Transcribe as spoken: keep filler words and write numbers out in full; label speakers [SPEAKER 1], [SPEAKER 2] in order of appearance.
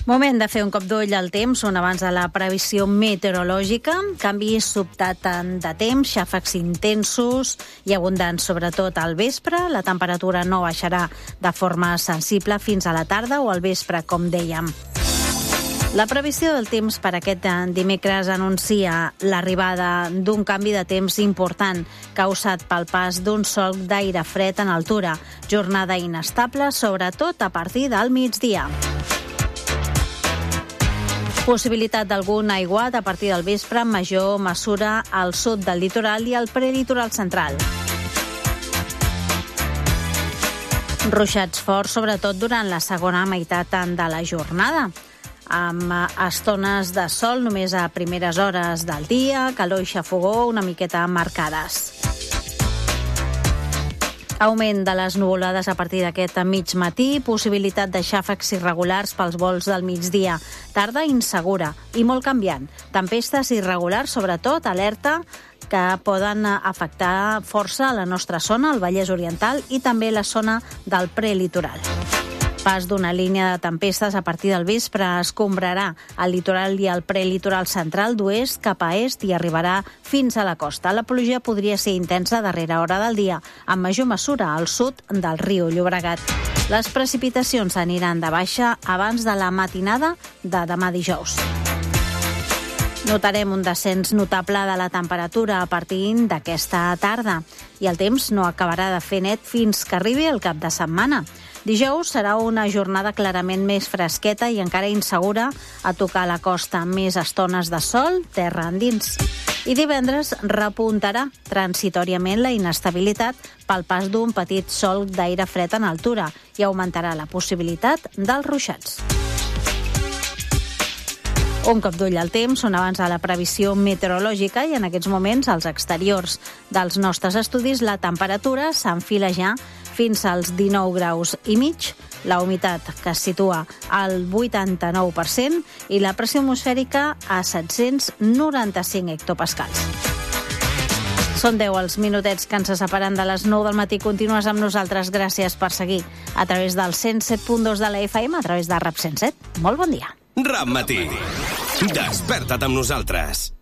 [SPEAKER 1] Moment de fer un cop d'ull al temps, on abans de la previsió meteorològica, canvis sobtat de temps, xàfecs intensos i abundants, sobretot al vespre. La temperatura no baixarà de forma sensible fins a la tarda o al vespre, com dèiem. La previsió del temps per aquest dimecres anuncia l'arribada d'un canvi de temps important causat pel pas d'un solc d'aire fred en altura. Jornada inestable, sobretot a partir del migdia. Possibilitat d'algun aiguat a partir del vespre en major mesura al sud del litoral i al prelitoral central. Ruixats forts, sobretot durant la segona meitat de la jornada, amb estones de sol només a primeres hores del dia, calor i xafogó una miqueta marcades. Augment de les nuvolades a partir d'aquest mig matí, possibilitat de xàfecs irregulars pels volts del migdia, tarda insegura i molt canviant. Tempestes irregulars, sobretot, alerta, que poden afectar força a la nostra zona, el Vallès Oriental, i també la zona del prelitoral. Pas d'una línia de tempestes a partir del vespre escombrarà el litoral i el prelitoral central d'oest cap a est i arribarà fins a la costa. La pluja podria ser intensa a darrera hora del dia, amb major mesura al sud del riu Llobregat. Les precipitacions aniran de baixa abans de la matinada de demà dijous. Notarem un descens notable de la temperatura a partir d'aquesta tarda i el temps no acabarà de fer net fins que arribi el cap de setmana. Dijous serà una jornada clarament més fresqueta i encara insegura a tocar la costa, amb més estones de sol, terra endins. I divendres repuntarà transitòriament la inestabilitat pel pas d'un petit solc d'aire fred en altura i augmentarà la possibilitat dels ruixats. Un cop d'ull al temps, on abans de la previsió meteorològica i en aquests moments als exteriors dels nostres estudis la temperatura s'enfila ja fins als dinou graus i mig, la humitat que es situa al vuitanta-nou per cent i la pressió atmosfèrica a set-cents noranta-cinc hectopascals. Són deu els minutets que ens separen de les nou del matí. Continues amb nosaltres. Gràcies per seguir a través del cent set punt dos de la F M, a través de RAP cent set. Molt bon dia.
[SPEAKER 2] RAP Matí. Desperta't amb nosaltres.